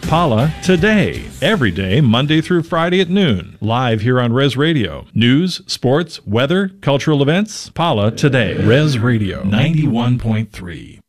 Paula Today. Every day, Monday through Friday at noon. Live here on Res Radio. News, sports, weather, cultural events. Paula Today. Res Radio 91.3.